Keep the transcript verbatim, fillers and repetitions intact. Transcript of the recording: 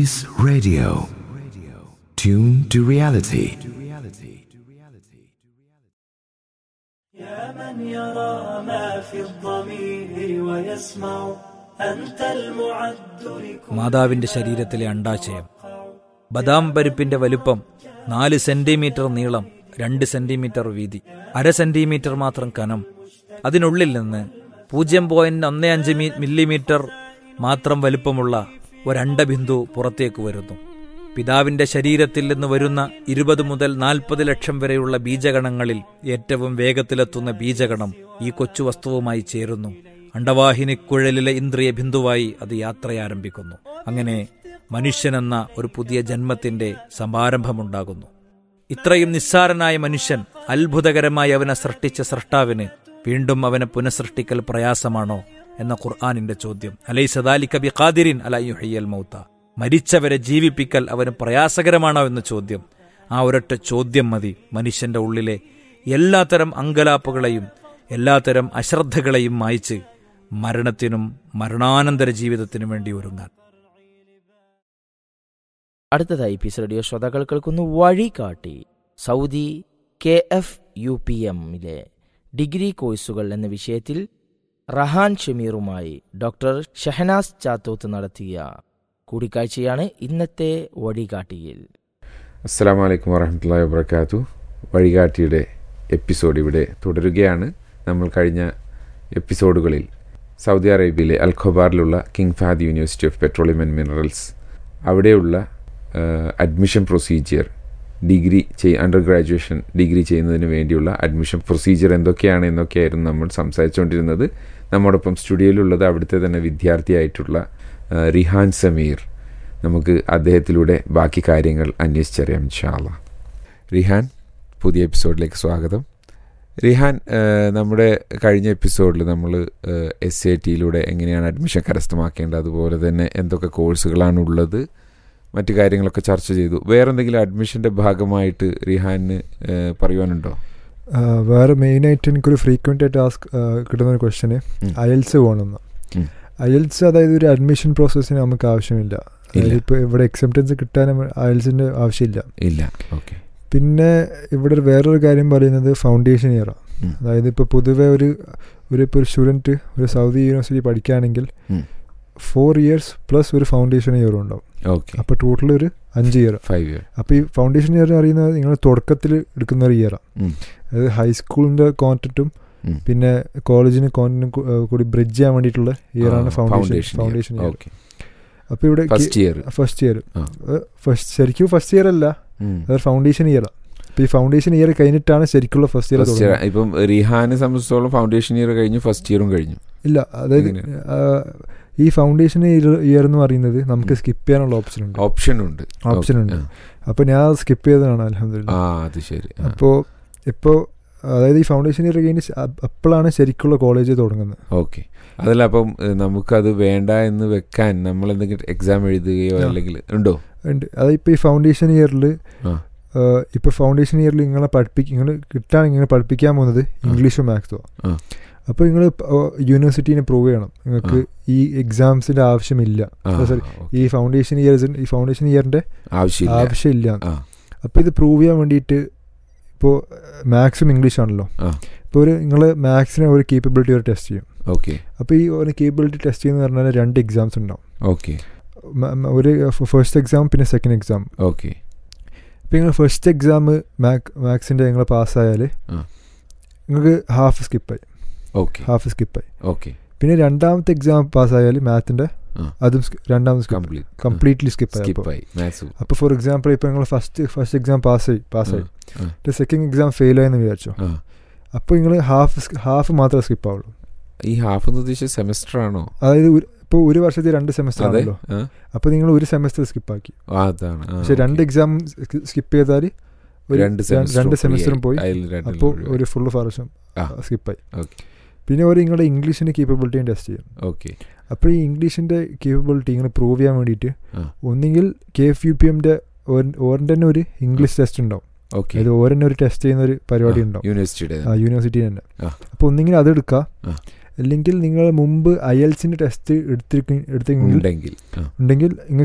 Peace Radio. Tune to reality. يا من يرى ما في الضمير ويسمع أنت المعد لكل. മാതാവിന്റെ ശരീരത്തിലെ അണ്ഡാശയം ബദാം പരിപ്പിന്റെ വലുപ്പം നാല് സെന്റിമീറ്റർ നീളം, രണ്ട് സെന്റിമീറ്റർ വീതി, അര സെന്റിമീറ്റർ മാത്രം കനം. അതിനുള്ളിൽ നിന്ന് പൂജ്യം പോയിന്റ് ഒന്ന് അഞ്ച് മില്ലിമീറ്റർ മാത്രം വലുപ്പമുള്ള ഒരണ്ടബിന്ദു പുറത്തേക്ക് വരുന്നു. പിതാവിന്റെ ശരീരത്തിൽ നിന്ന് വരുന്ന ഇരുപത് മുതൽ നാൽപ്പത് ലക്ഷം വരെയുള്ള ബീജഗണങ്ങളിൽ ഏറ്റവും വേഗത്തിലെത്തുന്ന ബീജഗണം ഈ കൊച്ചു വസ്തുവുമായി ചേരുന്നു. അണ്ടവാഹിനിക്കുഴലിലെ ഇന്ദ്രിയ ബിന്ദുവായി അത് യാത്രയാരംഭിക്കുന്നു. അങ്ങനെ മനുഷ്യനെന്ന ഒരു പുതിയ ജന്മത്തിന്റെ സമാരംഭമുണ്ടാകുന്നു. ഇത്രയും നിസ്സാരനായ മനുഷ്യൻ അത്ഭുതകരമായി അവനെ സൃഷ്ടിച്ച സൃഷ്ടാവിന് വീണ്ടും അവനെ പുനഃസൃഷ്ടിക്കൽ പ്രയാസമാണോ എന്ന ഖുർആനിന്റെ ചോദ്യം. അലൈസ ദാലിക ബിഖാദിരിൻ അലാ യുഹ്യിൽ മൗത, മരിച്ചവരെ ജീവിപ്പിക്കൽ അവന് പ്രയാസകരമാണോ എന്ന ചോദ്യം. ആ ഒരൊറ്റ ചോദ്യം മതി മനുഷ്യന്റെ ഉള്ളിലെ എല്ലാത്തരം അങ്കലാപ്പുകളെയും എല്ലാത്തരം അശ്രദ്ധകളെയും മായ്ച്ച് മരണത്തിനും മരണാനന്തര ജീവിതത്തിനും വേണ്ടി ഒരുങ്ങാൻ. അടുത്തതായി പീസ് റേഡിയോ ശ്രോതാക്കൾ കേൾക്കുന്നു വഴികാട്ടി. Saudi K F U P എമ്മിലെ ഡിഗ്രി കോഴ്സുകൾ എന്ന വിഷയത്തിൽ റഹാൻ ഷമീറുമായി ഡോക്ടർ ഷഹനാസ് ചാത്തോത്ത് നടത്തിയ കൂടിക്കാഴ്ചയാണ് ഇന്നത്തെ വഴികാട്ടിയിൽ. അസ്സലാമു അലൈക്കും വറഹ്മത്തുള്ളാഹി വബറകാതുഹു. വഴികാട്ടിയുടെ എപ്പിസോഡ് ഇവിടെ തുടരുകയാണ്. നമ്മൾ കഴിഞ്ഞ എപ്പിസോഡുകളിൽ സൗദി അറേബ്യയിലെ അൽ ഖബാറിലുള്ള king Fahad university of petroleum and minerals അവിടെയുള്ള അഡ്മിഷൻ പ്രൊസീജിയർ, ഡിഗ്രി ചെയ് അണ്ടർ ഗ്രാജുവേഷൻ ഡിഗ്രി ചെയ്യുന്നതിന് വേണ്ടിയുള്ള അഡ്മിഷൻ പ്രൊസീജിയർ എന്തൊക്കെയാണ് എന്നൊക്കെയായിരുന്നു നമ്മൾ സംസാരിച്ചുകൊണ്ടിരുന്നത്. നമ്മോടൊപ്പം സ്റ്റുഡിയോയിലുള്ളത് അവിടുത്തെ തന്നെ വിദ്യാർത്ഥിയായിട്ടുള്ള റിഹാൻ സമീർ. നമുക്ക് അദ്ദേഹത്തിലൂടെ ബാക്കി കാര്യങ്ങൾ അന്വേഷിച്ചറിയാം ഇൻഷാ അല്ലാഹ്. റിഹാൻ, പുതിയ എപ്പിസോഡിലേക്ക് സ്വാഗതം. റിഹാൻ, നമ്മുടെ കഴിഞ്ഞ എപ്പിസോഡിൽ നമ്മൾ എസ് എ ടിയിലൂടെ എങ്ങനെയാണ് അഡ്മിഷൻ കരസ്ഥമാക്കേണ്ടത്, അതുപോലെ തന്നെ എന്തൊക്കെ കോഴ്സുകളാണ് ഉള്ളത്, മറ്റു കാര്യങ്ങളൊക്കെ ചർച്ച ചെയ്തു. വേറെ എന്തെങ്കിലും അഡ്മിഷൻ്റെ ഭാഗമായിട്ട് റിഹാന് പറയുവാനുണ്ടോ? വേറെ മെയിനായിട്ട് എനിക്കൊരു ഫ്രീക്വൻ്റ് ആയിട്ട് ആസ്ക് കിട്ടുന്നൊരു ക്വസ്റ്റ്യന് അയൽസ് പോകണമെന്ന്. അയൽസ് അതായത് ഒരു അഡ്മിഷൻ പ്രോസസ്സിന് നമുക്ക് ആവശ്യമില്ല. അതായത് ഇപ്പോൾ ഇവിടെ എക്സെപ്റ്റൻസ് കിട്ടാൻ അയൽസിൻ്റെ ആവശ്യമില്ല. ഇല്ല. ഓക്കെ. പിന്നെ ഇവിടെ വേറൊരു കാര്യം പറയുന്നത് ഫൗണ്ടേഷൻ ഇയറാണ്. അതായത് ഇപ്പോൾ പൊതുവെ ഒരു ഒരു ഇപ്പോൾ ഒരു സ്റ്റുഡൻറ്റ് ഒരു സൗദി യൂണിവേഴ്സിറ്റി പഠിക്കുകയാണെങ്കിൽ ഫോർ ഇയേഴ്സ് പ്ലസ് ഒരു ഫൗണ്ടേഷൻ ഇയറും ഉണ്ടാവും. ഓക്കെ. അപ്പോൾ ടോട്ടൽ ഒരു അഞ്ച് ഇയർ ഫൈവ് ഇയർ. അപ്പോൾ ഈ ഫൗണ്ടേഷൻ ഇയർ അറിയുന്നത് നിങ്ങൾ തുടക്കത്തിൽ എടുക്കുന്ന ഒരു ഇയറാണ്. അതായത് ഹൈസ്കൂളിൻ്റെ കോൺറ്റൻറ്റും പിന്നെ കോളേജിന് കോൺറ്റൻറ്റും കൂടി ബ്രിഡ്ജ് ചെയ്യാൻ വേണ്ടിയിട്ടുള്ള ഇയറാണ് ഫൗണ്ടേഷൻ ഫൗണ്ടേഷൻ ഇയർ. അപ്പോൾ ഇവിടെ first year first year first ശരിക്കും ഫസ്റ്റ് ഇയർ അല്ല, അതൊരു ഫൗണ്ടേഷൻ ഇയറാണ്. അപ്പോൾ ഈ ഫൗണ്ടേഷൻ ഇയർ കഴിഞ്ഞിട്ടാണ് ശരിക്കുള്ള ഫസ്റ്റ് ഇയർ തുടങ്ങുന്നത്. ഇപ്പം റിഹാനെ സംബന്ധിച്ചിടത്തോളം ഫൗണ്ടേഷൻ ഇയർ കഴിഞ്ഞു, ഫസ്റ്റ് ഇയറും കഴിഞ്ഞു. ഇല്ല, അതായത് ഈ ഫൗണ്ടേഷൻ ഇയർ എന്ന് പറയുന്നത് നമുക്ക് സ്കിപ്പ് ചെയ്യാനുള്ള ഓപ്ഷൻ ഉണ്ട് ഓപ്ഷൻ ഉണ്ട് ഓപ്ഷൻ ഉണ്ട് അപ്പോൾ ഞാൻ സ്കിപ്പ് ചെയ്തതാണ് അൽഹംദുലില്ലാ. അത് ശരി. അപ്പോൾ ഇപ്പോൾ അതായത് ഈ ഫൗണ്ടേഷൻ ഇയർ കഴിഞ്ഞ് അപ്പോഴാണ് ശരിക്കുള്ള കോളേജ് തുടങ്ങുന്നത്. ഓക്കെ. അതല്ല, അപ്പം നമുക്കത് വേണ്ട എന്ന് വെക്കാൻ നമ്മൾ എന്തെങ്കിലും എക്സാം എഴുതുകയോ അല്ലെങ്കിൽ ഉണ്ടോ? ഉണ്ട്. അതായത് ഇപ്പോൾ ഈ ഫൗണ്ടേഷൻ ഇയറിൽ ഇപ്പോൾ ഫൗണ്ടേഷൻ ഇയറിൽ നിങ്ങളെ പഠിപ്പിക്കും നിങ്ങൾ കിട്ടുകയാണെങ്കിൽ നിങ്ങൾ പഠിപ്പിക്കാൻ പോകുന്നത് ഇംഗ്ലീഷോ മാത്സോ. അപ്പോൾ നിങ്ങൾ യൂണിവേഴ്സിറ്റീനെ പ്രൂവ് ചെയ്യണം നിങ്ങൾക്ക് ഈ എക്സാംസിൻ്റെ ആവശ്യമില്ല, സോറി ഈ ഫൗണ്ടേഷൻ ഇയർ ഈ ഫൗണ്ടേഷൻ ഇയറിൻ്റെ ആവശ്യമില്ല. അപ്പോൾ ഇത് പ്രൂവ് ചെയ്യാൻ വേണ്ടിയിട്ട് ഇപ്പോൾ മാത്സും ഇംഗ്ലീഷ് ആണല്ലോ. ഇപ്പോൾ ഒരു നിങ്ങൾ മാത്സിന് ഒരു കേപ്പബിലിറ്റി ഒരു ടെസ്റ്റ് ചെയ്യും. ഓക്കെ. അപ്പോൾ ഈ ഒരു കേപ്പബിലിറ്റി ടെസ്റ്റ് ചെയ്യുന്ന പറഞ്ഞാൽ രണ്ട് എക്സാംസ് ഉണ്ടാവും. ഓക്കെ. ഒരു ഫസ്റ്റ് എക്സാം പിന്നെ സെക്കൻഡ് എക്സാം. ഓക്കെ. ഇപ്പോൾ നിങ്ങൾ ഫസ്റ്റ് എക്സാം മാക് മാത്സിൻ്റെ നിങ്ങൾ പാസ്സായാൽ നിങ്ങൾക്ക് ഹാഫ് സ്കിപ്പായി. ഓക്കെ. ഹാഫ് സ്കിപ്പായി. ഓക്കെ. പിന്നെ രണ്ടാമത്തെ എക്സാം പാസ്സായാൽ മാത്തിൻ്റെ അതും രണ്ടാമത് കംപ്ലീറ്റ്ലി സ്കിപ്പായി. അപ്പോൾ ഫോർ എക്സാമ്പിൾ ഇപ്പോൾ നിങ്ങൾ ഫസ്റ്റ് ഫസ്റ്റ് എക്സാം പാസ്സായി പാസ്സായി സെക്കൻഡ് എക്സാം ഫെയിലായെന്ന് വിചാരിച്ചോ, അപ്പോൾ നിങ്ങൾ ഹാഫ് ഹാഫ് മാത്രമേ സ്കിപ്പാവുള്ളൂ. ഈ ഹാഫ് എന്ന് ഉദ്ദേശിച്ച സെമസ്റ്റർ ആണോ? അതായത് ഇപ്പോൾ ഒരു വർഷത്തിൽ രണ്ട് സെമസ്റ്റർ ആണല്ലോ, അപ്പോൾ നിങ്ങൾ ഒരു സെമസ്റ്റർ സ്കിപ്പാക്കി. പക്ഷെ രണ്ട് എക്സാം സ്കിപ്പ് ചെയ്താൽ രണ്ട് സെമസ്റ്ററും പോയി, അപ്പോൾ ഒരു ഫുള്ള് വർഷം സ്കിപ്പായി. പിന്നെ ഒരു നിങ്ങളുടെ ഇംഗ്ലീഷിൻ്റെ കേപ്പബിലിറ്റിയും ടെസ്റ്റ് ചെയ്യും. ഓക്കെ. അപ്പോൾ ഈ ഇംഗ്ലീഷിൻ്റെ കേപ്പബിലിറ്റി ഇങ്ങനെ പ്രൂവ് ചെയ്യാൻ വേണ്ടിയിട്ട് ഒന്നെങ്കിൽ കെ എഫ് യു പി എമ്മിൻ്റെ ഓരൻ്റെ തന്നെ ഒരു ഇംഗ്ലീഷ് ടെസ്റ്റ് ഉണ്ടാവും. ഓക്കെ. അത് ഓരന്നെ ഒരു ടെസ്റ്റ് ചെയ്യുന്ന ഒരു പരിപാടി ഉണ്ടാവും യൂണിവേഴ്സിറ്റിയുടെ ആ യൂണിവേഴ്സിറ്റി തന്നെ. അപ്പോൾ ഒന്നെങ്കിൽ അതെടുക്കുക, അല്ലെങ്കിൽ നിങ്ങൾ മുമ്പ് ഐ എൽസിൻ്റെ ടെസ്റ്റ് എടുത്തിരിക്കും എടുത്തെങ്കിൽ ഉണ്ടെങ്കിൽ